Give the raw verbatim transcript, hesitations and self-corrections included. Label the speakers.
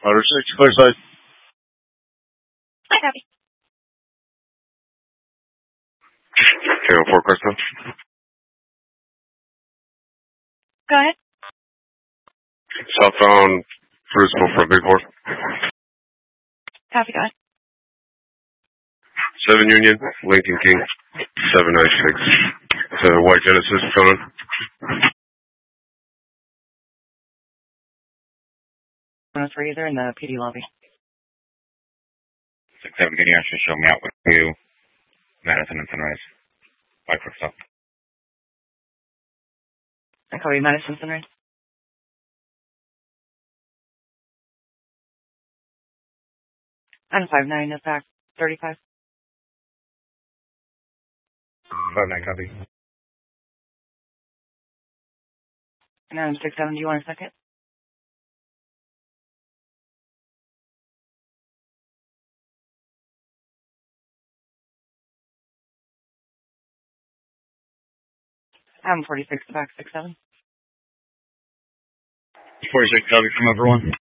Speaker 1: Otter six, clear side.
Speaker 2: Hi, copy.
Speaker 1: K O four, question.
Speaker 2: Go ahead.
Speaker 1: Southbound Crucible for Big Horse.
Speaker 2: Copy, go ahead.
Speaker 1: seven Union, Lincoln King, seven nine six. It's a white Genesis phone.
Speaker 2: one oh three, they're in the P D lobby.
Speaker 3: six seven, can you actually show me out with you? Madison and Sunrise. Bye, quick stop.
Speaker 2: I call you Madison Sunrise. I'm five nine, no back, thirty-five.
Speaker 3: five nine, copy.
Speaker 2: And I'm six seven, do you want a second? I'm forty-six, back six seven.
Speaker 3: forty-six, copy from everyone.